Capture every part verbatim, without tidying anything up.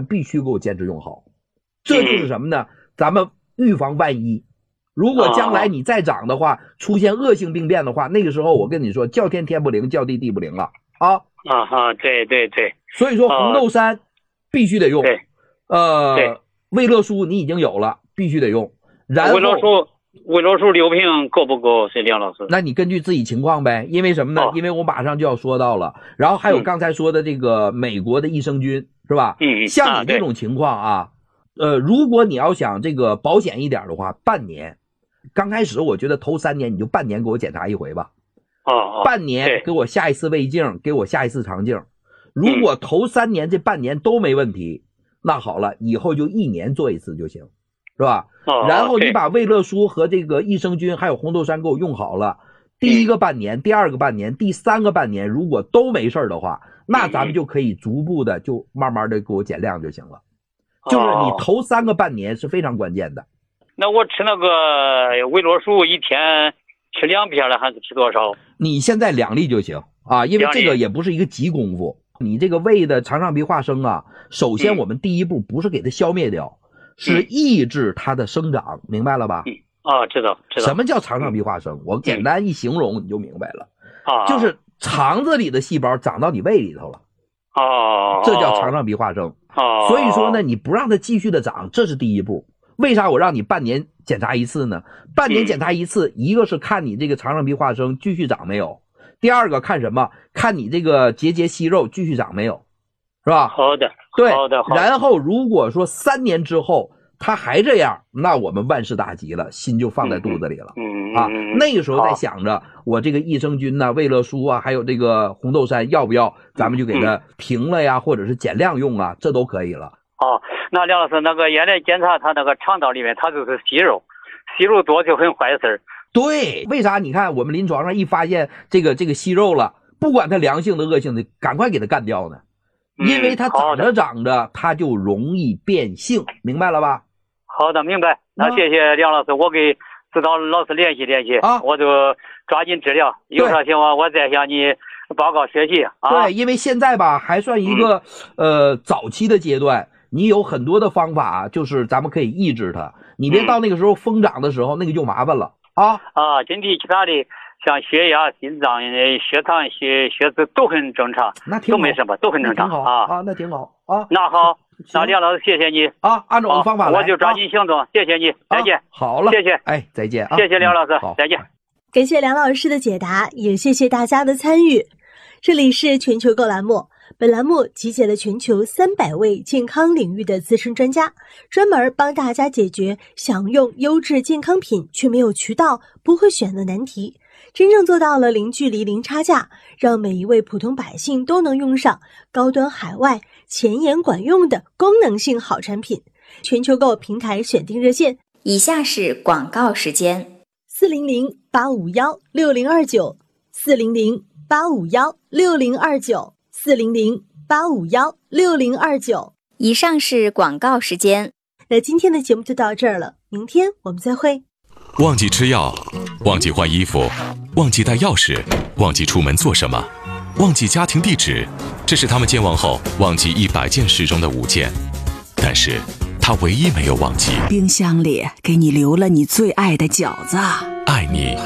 必须给我坚持用好。这就是什么呢？咱们预防万一。如果将来你再长的话，出现恶性病变的话，那个时候我跟你说，叫天天不灵，叫地地不灵了啊！ 啊哈，对对对。 所以说红豆杉必须得用。 对。 呃，魏乐舒你已经有了，必须得用。然后魏乐舒。魏乐舒六瓶够不够？是梁老师？ 那你根据自己情况呗，因为什么呢？ 哦、 因为我马上就要说到了，然后还有刚才说的这个美国的益生菌、嗯、是吧？ 嗯， 像你这种情况啊，啊呃，如果你要想这个保险一点的话，半年，刚开始我觉得头三年你就半年给我检查一回吧。 哦， 半年给我下一次胃镜，给我下一次肠镜。如果头三年这半年都没问题，嗯、那好了，以后就一年做一次就行。是吧？ 哦， 然后你把魏乐舒和这个益生菌还有红豆杉给我用好了，第一个半年、第二个半年、第三个半年，如果都没事的话，那咱们就可以逐步的就慢慢的给我减量就行了。就是你头三个半年是非常关键的。 那我吃那个魏乐舒一天吃两片了，还是吃多少？你现在两粒就行啊，因为这个也不是一个急功夫。你这个胃的肠上皮化生啊，首先我们第一步不是给它消灭掉。嗯是抑制它的生长，明白了吧？ 嗯，啊，知道，知道。 什么叫肠上皮化生？我简单一形容你就明白了。 啊， 就是肠子里的细胞长到你胃里头了。 哦， 这叫肠上皮化生。 哦， 所以说呢，你不让它继续的长，这是第一步。为啥我让你半年检查一次呢？半年检查一次，一个是看你这个肠上皮化生继续长没有，第二个看什么？看你这个结节息肉继续长没有，是吧？ 好的。 对， 好的，好的。 然后如果说三年之后他还这样，那我们万事大吉了，心就放在肚子里了。 嗯啊，那个时候再想着我这个益生菌呐、啊、魏乐舒啊，还有这个红豆杉要不要，咱们就给它停了呀，嗯、或者是减量用啊，这都可以了。 哦，那梁老师，那个原来检查他那个肠道里面，他就是息肉，息肉多就很坏事。 对，为啥？你看我们临床上一发现这个这个息肉了，不管它良性的恶性的，赶快给它干掉呢。因为它长着长着，它就容易变性，明白了吧？ 好的，明白。那谢谢梁老师，我给指导老师联系联系啊， 我就抓紧治疗。有啥情况我再向你报告学习啊。 对，因为现在吧还算一个、嗯、呃早期的阶段，你有很多的方法，就是咱们可以抑制它。你别到那个时候疯长的时候，嗯、那个就麻烦了啊啊！身体其他的。像血压、心脏、血糖、血血脂都很正常， 那挺好， 都没什么，都很正常啊啊，那挺好啊。 那好，那梁老师谢谢你啊，按照我的方法来， 我就抓紧行动，啊、谢谢你，再见。 啊、好了， 谢谢， 哎，再见啊， 谢谢梁老师， 嗯、 再见。 感谢梁老师的解答，也谢谢大家的参与。这里是全球购栏目，本栏目集结了全球三百位健康领域的资深专家，专门帮大家解决想用优质健康品却没有渠道、不会选的难题。真正做到了零距离、零差价，让每一位普通百姓都能用上高端海外、前沿管用的功能性好产品。全球购平台选定热线： 以下是广告时间： 四零零八五幺六零二九，四零零八五幺六零二九，四零零八五幺六零二九。 以上是广告时间。 那今天的节目就到这儿了，明天我们再会。 忘记吃药，忘记换衣服，忘记带钥匙，忘记出门做什么，忘记家庭地址，这是他们健忘后忘记一百件事中的五件。但是他唯一没有忘记， 冰箱里给你留了你最爱的饺子。 爱你，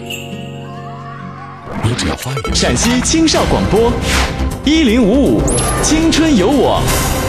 你只要花一点。 陕西青少广播一零五五青春有我。